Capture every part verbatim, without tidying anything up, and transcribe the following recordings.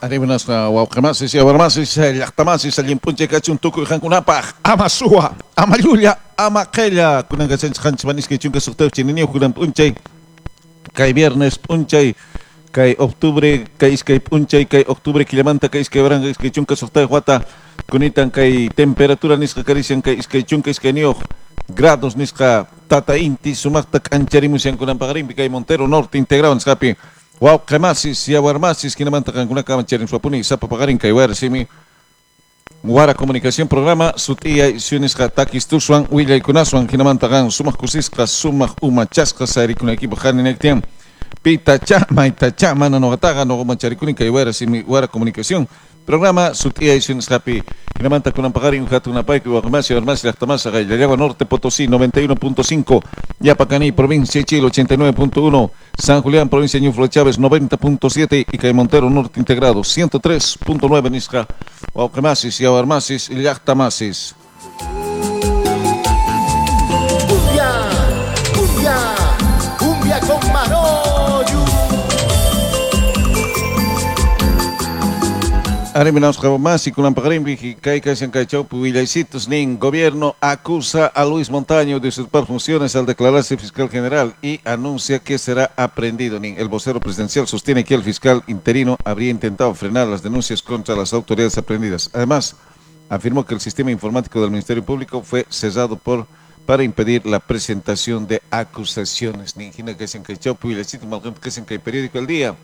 Arimanas na wawkamasis, yawarmasis, llaktamasis, allimpunche kachun tukuy hankunapaj, ama suwa, ama llulla, ama qella, kunan kachanch hanchmanis que chunka sorteo chininio kunan punchay, kay viernes punchay, kay octubre, kay iskay punchay, kay octubre killamanta, kay iskay baranga, iskay chunka sorteo wata, kunitan kay temperatura nisqa karisian, kay iskay chunka iskay nioh, grados nisqa tata inti, sumakta kancharimusian kunan pagarimpi, kay Montero Norte integrado nisqapi, wow, kemasis, yawarmasis, kinamantakan kuna kamancharin swapuni, sapa pagarin kay wer simi. Wara Comunicación Programa, sutia isiones takis tusuan, willa ikunaswan, kinamantakan sumak kusiska, sumak umachaskas, sari kuna equipo hanin ektiam. Pita chama, ita chama, no gataga, no mancharikuni kay wer simi, Wara Comunicación Programa, sutia isiones happy, kinamanta kunan pagarin, hatuna pai, kiwakamasi, yawarmasi, lachtamasa, Gallagua Norte, Potosí, noventa y uno punto cinco, Yapacaní, Provincia de Chile, ochenta y nueve punto uno, San Julián, Provincia de Ñuflo Chávez, noventa punto siete, y Cay Montero Norte Integrado, ciento tres punto nueve, Nisca, Huauquemasis, Yawarmasis, y Llactamasis. Cumbia, cumbia, cumbia con Manoyu. Ariminaos Javamasi, Kunan Pagarimbi, Cay Casian Caychaupu, Villaicitos, Nin, Gobierno acusa a Luis Montaño de usurpar funciones al declararse fiscal general y anuncia que será aprehendido. Nin, el vocero presidencial sostiene que el fiscal interino habría intentado frenar las denuncias contra las autoridades aprehendidas. Además, afirmó que el sistema informático del Ministerio Público fue cesado por para impedir la presentación de acusaciones. Nin, Gina Casian Caychaupu, Villaicitos, Malgant Casian Cay, Periódico El Día,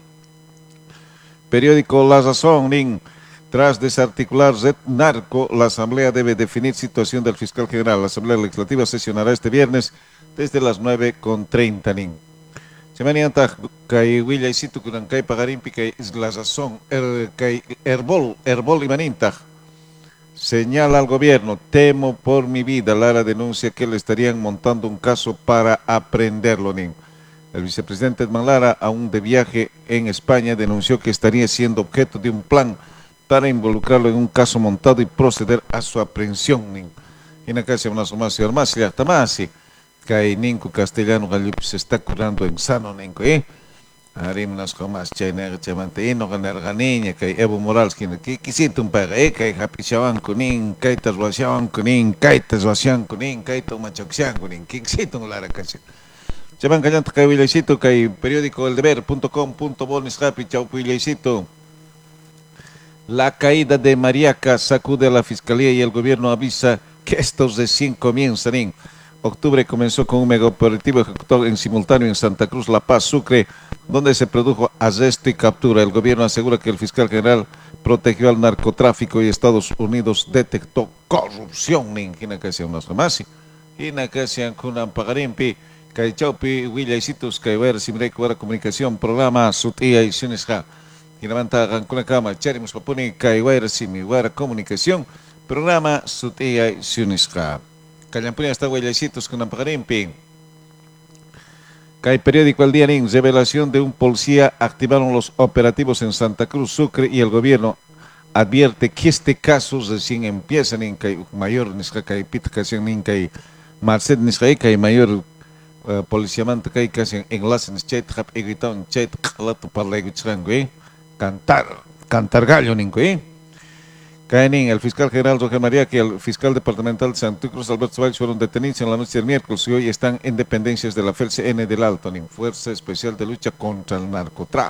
Periódico La Razón, Nin. Tras desarticular Red Narco, la Asamblea debe definir situación del fiscal general. La Asamblea Legislativa sesionará este viernes desde las nueve con treinta. Nin. Semanianta kay Willa y Situ Kay Pagarimpi kay La Razón, er, kay Herbol, Herbol y Maninta. Señala al gobierno, temo por mi vida. Lara denuncia que le estarían montando un caso para aprenderlo. Nin. El vicepresidente Edman Lara, aún de viaje en España, denunció que estaría siendo objeto de un plan para involucrarlo en un caso montado y proceder a su aprehensión. En la casa una sumasi armasi hasta más que ninku castellano galip se está curando en sano ninku eh harim nas comas chayna chamante no ganar ganiña que Evo Morales que quisito un paga eh que hapichaban kunin kaitas wasiaban kunin kaitas wasian kunin kaito machoxian kunin quisito la casa chaban callante que vilecito que periódico el deber punto com punto bonis happy chau vilecito. La caída de Mariaca sacude a la Fiscalía y el gobierno avisa que estos recién comienzan. En octubre comenzó con un megaoperativo ejecutado en simultáneo en Santa Cruz, La Paz, Sucre, donde se produjo arresto y captura. El gobierno asegura que el fiscal general protegió al narcotráfico y Estados Unidos detectó corrupción. En que sea unas más. En que sean Kunan Pagarimpi, Caichaupi, Villaicitos, Caiver, Simrei, Wara Comunicación, Programa, Sutia y Sinesja. Kinamanta Rancuna Cama, Charimus Papuni, Kaiwaira Simi, Wara Comunicación, Programa Sutia y Sinesja. Callampunia hasta Huaylaicitos con Amparimpi. Cay Periódico El Día Nin, revelación de un policía, activaron los operativos en Santa Cruz, Sucre y el gobierno advierte que este caso recién empieza. Nin Cay Mayor Nisca Cay Pitcación Nin Cay Marcet Nisca Cay Mayor uh, Policía Manta Cay Casi enlace Nischait Hap Egritan Chait Kalato Parlago Chrangue. Cantar, cantar gallo, Ninco, ¿eh? Caenín, el fiscal general Roger María, que el fiscal departamental de Santa Cruz, Alberto Ceballos, fueron detenidos en la noche del miércoles y hoy están en dependencias de la F E L C N del Alto, Nin, Fuerza Especial de Lucha contra el Narcotráfico.